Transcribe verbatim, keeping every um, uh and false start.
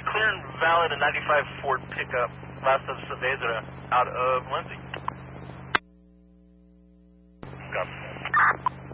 clear and valid a ninety-five Ford pickup, last of Saavedra, out of Lindsay. Copy.